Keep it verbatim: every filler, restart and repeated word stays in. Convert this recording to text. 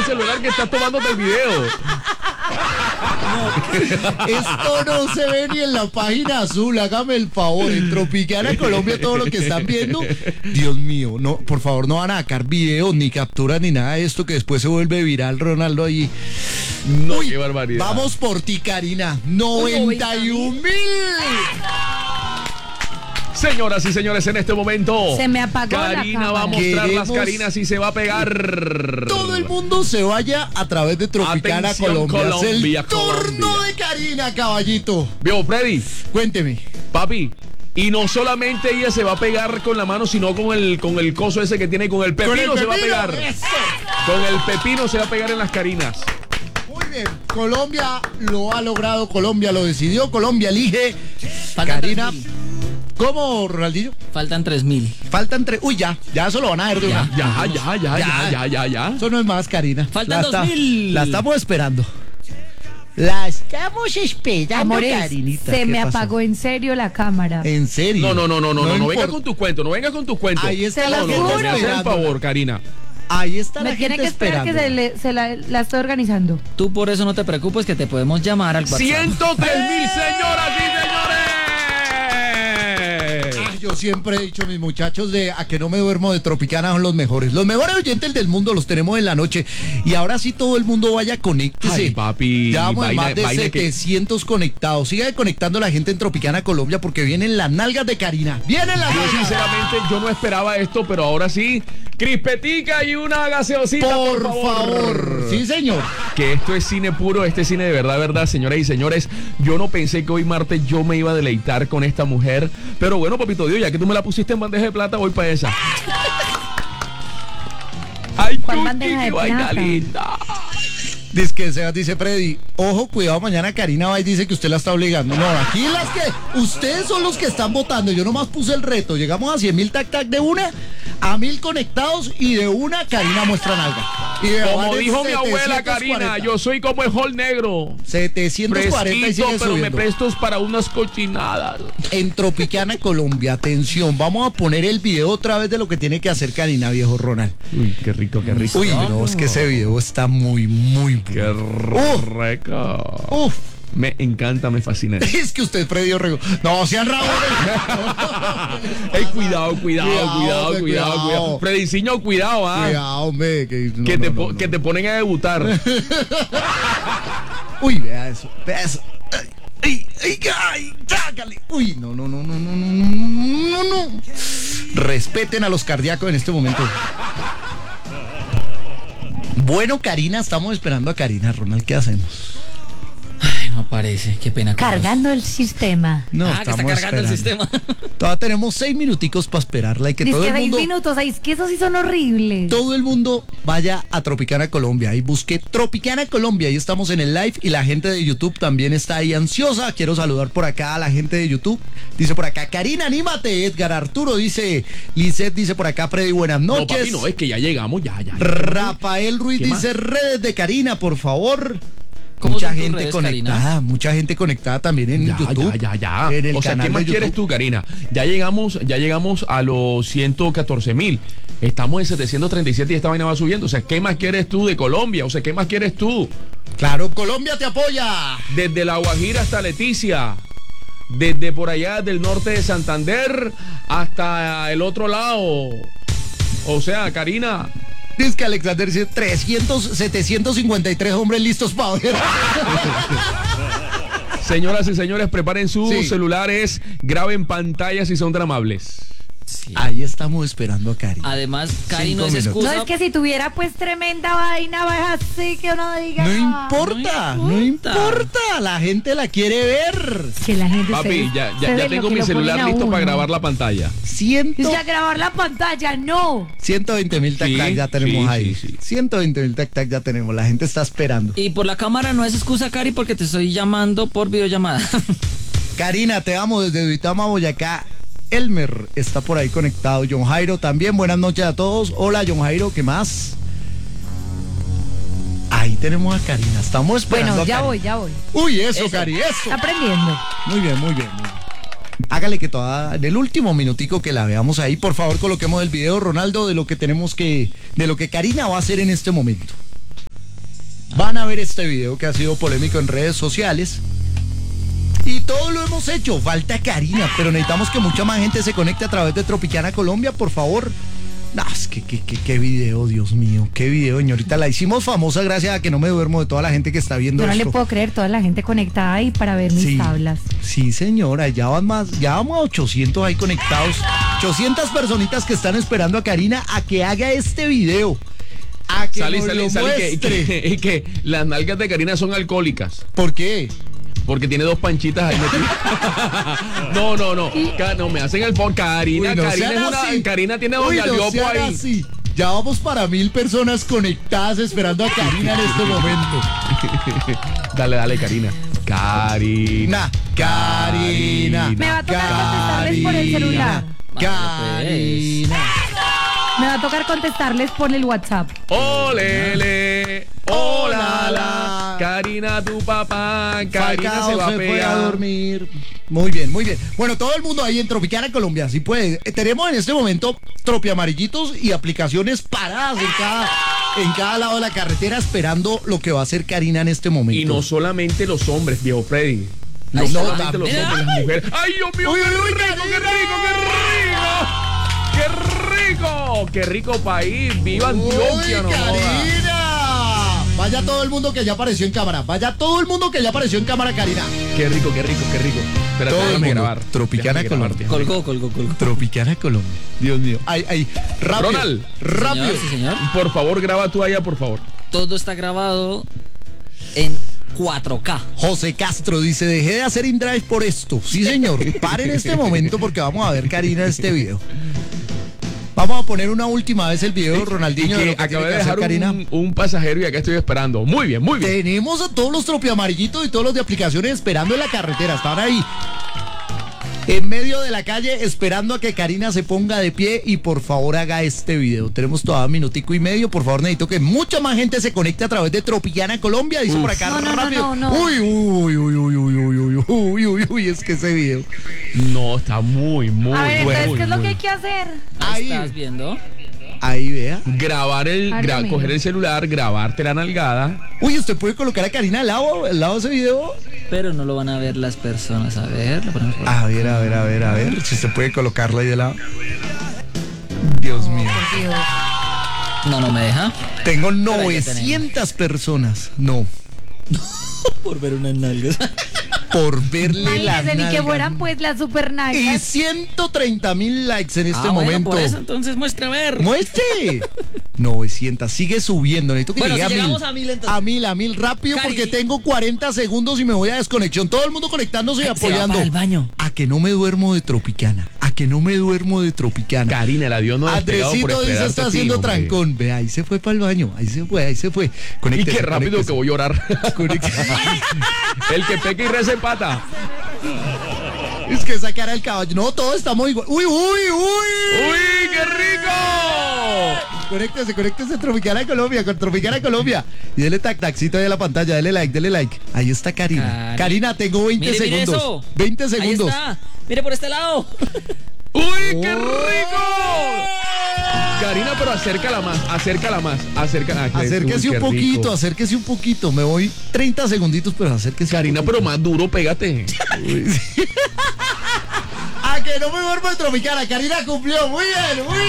celular que estás tomándote el video. No, esto no se ve ni en la página azul, hágame el favor. En Tropicana Colombia, todo lo que están viendo, Dios mío, no, por favor, no van a sacar videos, ni capturas, ni nada de esto que después se vuelve viral, Ronaldo, allí. No, Uy, qué barbaridad. Vamos por ti, Karina. noventa y un mil. Señoras y señores, en este momento se me apagó Karina la va a mostrar Queremos... las Carinas y se va a pegar. Todo el mundo se vaya a través de Tropicana Atención, Colombia. Colombia, Es el turno Colombia. de Karina, caballito. Veo, Freddy, Cuénteme. papi. Y no solamente ella se va a pegar con la mano, sino con el con el coso ese que tiene, con el pepino, Con el se va a pepino, pegar. eso. Con el pepino se va a pegar en las Carinas. Muy bien, Colombia lo ha logrado, Colombia lo decidió, Colombia elige. Faltan Karina, tres mil. ¿cómo, Ronaldinho? Faltan tres mil. Faltan tres. Uy, ya, ya eso lo van a ver de Ya. una. Ya, ya, ya, ya, ya, ya, ya. Eso no es más, Karina. Faltan La dos está- mil. La estamos esperando. La estamos esperando, Amores, Karinita. se ¿Qué me pasó? apagó en serio la cámara. ¿En serio? No, no, no, no, no, no, no venga importa. con tus cuentos, no venga con tus cuentos. Ahí está Se la lo No, gente no, no, juro. me haces el esperando. favor, Karina. Ahí está la Me tiene gente que esperar esperando. que se, le- se la, la estoy organizando. Tú por eso no te preocupes que te podemos llamar al WhatsApp. ciento tres mil, señoras y señores. Ah, yo siempre he dicho, mis muchachos, de a que no me duermo de Tropicana son los mejores. Los mejores oyentes del mundo los tenemos en la noche. Y ahora sí todo el mundo vaya, conéctese. Ay, papi, Ya vamos en vaina- más de vaina que- setecientos conectados. Siga conectando la gente en Tropicana Colombia porque vienen las nalgas de Karina. Vienen las Yo nalgas. sinceramente yo no esperaba esto, pero ahora sí, crispetica y una gaseosita, Por, por, favor. Sí, señor. Que esto es cine puro, este cine de verdad, verdad, señoras y señores. Yo no pensé que hoy martes yo me iba a deleitar con esta mujer, pero bueno, papito Dios, ya que tú me la pusiste en bandeja de plata, voy para esa. Ay, ¿Cuál Chuchi, bandeja de qué vaina plata? linda. Dice que Sebas dice Freddy, ojo, cuidado, mañana Karina va y dice que usted la está obligando. No, aquí las que, ustedes son los que están votando. Yo nomás puse el reto. Llegamos a cien mil tac tac de una, a mil conectados y de una Karina muestra nalga. Y de Como varios dijo mi abuela setecientos Karina, cuarenta. yo soy como el hall negro. setecientos cuarenta y Fresquito, sigue pero me subiendo. prestos para unas cochinadas. En Tropicana Colombia, atención, vamos a poner el video otra vez de lo que tiene que hacer Karina, viejo Ronald. Uy, qué rico, qué rico. Uy, no, es que ese video está muy, muy Qué bueno. rico. Uf. Me encanta, me fascina. Es que usted, Freddy Orrego. No, sean rabones. Ey, cuidado, cuidado, Cuidado, cuidado, hombre, cuidado, cuidado. cuidado. Frediciño, cuidado, ah. Cuidado, hombre. Que, no, que, no, te no, po- no. que te ponen a debutar. Uy, vea eso, vea eso. Ay, ay, ay, ay, chácale. Uy, no, no, no, no, no, no, no, no, no. Respeten a los cardíacos en este momento. Bueno, Karina, estamos esperando a Karina. Ronald, ¿qué hacemos? Ay, no aparece. Qué pena. con Cargando el sistema. No, vos. Ah, que está estamos cargando el esperando. sistema. Todavía tenemos seis minuticos para esperarla y que Dice todo que el seis mundo... minutos, ay, es que esos sí son horribles. Todo el mundo vaya a Tropicana Colombia y busque Tropicana Colombia. Ahí estamos en el live y la gente de YouTube también está ahí ansiosa. Quiero saludar por acá a la gente de YouTube. Dice por acá, Karina, anímate. Edgar Arturo dice, Lizeth dice por acá, Freddy, buenas No, noches. papi, no, es que ya llegamos, ya, ya. Rafael Ruiz ¿Qué más? dice, redes de Karina, por favor. ¿Cómo Mucha son tus gente redes, conectada, Karina? mucha gente conectada también en Ya, YouTube. ya, ya, ya. En el O sea, canal ¿qué más de quieres YouTube. tú, Karina? Ya llegamos, ya llegamos a los ciento catorce mil. Estamos en setecientos treinta y siete y esta vaina va subiendo. O sea, ¿qué más quieres tú de Colombia? O sea, ¿qué más quieres tú? Claro, Colombia te apoya. Desde La Guajira hasta Leticia. Desde por allá del norte de Santander hasta el otro lado. O sea, Karina. Dice que Alexander dice trescientos, setecientos cincuenta y tres hombres listos para ver. Señoras y señores, preparen sus Sí. celulares, graben pantallas y son tan amables. Sí. Ahí estamos esperando a Karina. Además, Cari Cinco no es minutos. excusa. No, es que si tuviera pues tremenda vaina, va así que uno diga. No "Ah". importa, no no importa, importa. la gente la quiere ver. Que la gente Papi, se, ya, se ya, ve ya lo tengo que mi lo celular ponen a listo para uno. grabar la pantalla. Ciento, Dice a grabar la pantalla, no. ciento veinte mil tac Sí, tac ya tenemos sí, ahí. sí, sí. ciento veinte mil tac tac ya tenemos, la gente está esperando. Y por la cámara no es excusa, Cari, porque te estoy llamando por videollamada. Karina, te amo desde Duitama, Boyacá. Elmer está por ahí conectado. John Jairo también. Buenas noches a todos. Hola, John Jairo, ¿qué más? Ahí tenemos a Karina. Estamos esperando Bueno, a ya Karina. voy, ya voy. Uy, eso, Eso. Cari, eso. Está aprendiendo. Muy bien, muy bien, muy bien. Hágale que toda, en el último minutico que la veamos ahí, por favor, coloquemos el video, Ronaldo, de lo que tenemos que, de lo que Karina va a hacer en este momento. van a ver este video que ha sido polémico en redes sociales. Y todo lo hemos hecho, falta Karina, pero necesitamos que mucha más gente se conecte a través de Tropicana Colombia, por favor. No, es que, que, que, qué video, Dios mío, qué video, señorita. La hicimos famosa gracias a que no me duermo de toda la gente que está viendo Yo no esto. le puedo creer, toda la gente conectada ahí para ver mis Sí, tablas. sí, señora, ya van más, ya vamos a ochocientos ahí conectados. ochocientas personitas que están esperando a Karina a que haga este video. A que Salí, nos salí, lo salí, que, muestre. que, que las nalgas de Karina son alcohólicas. ¿Por qué? Porque tiene dos panchitas ahí metidas. No, no, no. Ca- No, me hacen el por Karina. Uy, no Karina, sean es una, así. Karina tiene a Uy, Doña no Liopo sean ahí. así. Ya vamos para mil personas conectadas esperando a Karina en este momento. Dale, dale, Karina. Karina. Karina. Me va a tocar contestarles por el celular. Karina. Me va a tocar contestarles por el WhatsApp. Olele. Hola, la. Karina, tu papá. Karina Falcao se va a se fue a pegar. dormir. Muy bien, muy bien. Bueno, todo el mundo ahí en Tropicana Colombia, si puede. Eh, Tenemos en este momento tropi amarillitos y aplicaciones paradas en cada, en cada lado de la carretera esperando lo que va a hacer Karina en este momento. Y no solamente los hombres, viejo Freddy. No Ay, no, solamente los también. hombres, las mujeres. ¡Ay, Dios mío! Uy, ¡Qué uy, rico, Karina. qué rico, qué rico! ¡Qué rico! ¡Qué rico país! ¡Viva Antioquia! ¡Uy, No joda. Karina! Vaya todo el mundo que ya apareció en cámara. Vaya todo el mundo que ya apareció en cámara, Karina. ¡Qué rico, qué rico, qué rico! Espérate, Todo el déjame mundo. grabar. Tropicana Déjame grabar, Colombia. déjame Colgó, colgó, colgó. Tropicana Colombia. Dios mío. Ay, ay. Rápido. Ronald. Rápido. Señor, sí, señor. grabar. Por favor, graba tú allá, por favor. Todo está grabado en cuatro K. José Castro dice, dejé de hacer InDrive por esto. Sí, señor. Paren este momento porque vamos a ver, Karina, este video. Vamos a poner una última vez el video, Ronaldinho, Y de que lo que tiene acabé que de hacer dejar Karina. un, un pasajero y acá estoy esperando. Muy bien, muy bien. Tenemos a todos los tropiamarillitos y todos los de aplicaciones esperando en la carretera. Estaban ahí. En medio de la calle esperando a que Karina se ponga de pie y por favor haga este video. Tenemos todavía un minutico y medio. Por favor, necesito que mucha más gente se conecte a través de Tropicana Colombia. Dice por acá No, no, no, rápido. no, no. Uy, uy, uy, uy, uy, uy, uy, uy, uy, uy, es que ese video. No, está muy, muy A ver, bueno. entonces, ¿qué es lo muy que hay bueno. que hacer? Ahí, ¿Estás viendo? ahí vea. Grabar el, Ay, gra- Dios mío. coger el celular, grabarte la nalgada. Uy, ¿usted puede colocar a Karina al lado, al lado de ese video? Pero no lo van a ver las personas. A ver, lo ponemos por A ver, a ver, a ver, a ver. Si se puede colocarla ahí de lado. Dios mío. Por Dios. No, no me deja. Tengo ahí ya novecientas personas. No. Por ver unas nalgas. Por verle la Imagínense, ni que nalga. fueran pues las super Y nalgas. ciento treinta mil likes en este Ah, bueno, momento. por eso, entonces muestra a ver. ¡Muestre! novecientas. Sigue subiendo. Necesito que Bueno, llegue si a mil. llegamos a mil, entonces. A mil, a mil. Rápido Cari. porque tengo cuarenta segundos y me voy a desconexión. Todo el mundo conectándose y Se va apoyando. para el baño. A que no me duermo de Tropicana. A que no me duermo de Tropicana. Karina, la Dios no ha despegado por Andresito dice esperarte está a ti, haciendo hombre. trancón. Ve, ahí se fue para el baño. Ahí se fue, ahí se fue. Y Conéctese, qué rápido conéctese. que voy a llorar. Conéctese. El que peca y reza empata. Es que esa cara del caballo. No, todo está muy igual. ¡Uy, uy, uy! ¡Uy, qué rico! Conéctese, conéctese Tropicana Colombia, con Tropicana Colombia. Y dele tac tacito ahí a la pantalla, dele like, dele like. Ahí está Karina. Cari- Karina, tengo veinte Mire, mire segundos. eso. veinte segundos. Ahí está. Mire por este lado. ¡Uy, qué rico! Karina, pero acércala más, acércala más, acércala. ah, Acérquese uy, un qué poquito, rico. acérquese un poquito. Me voy treinta segunditos, pero acérquese. un Karina, poquito. pero más duro, pégate. A que no me duermo de Tropicana. Karina cumplió. Muy bien, muy bien.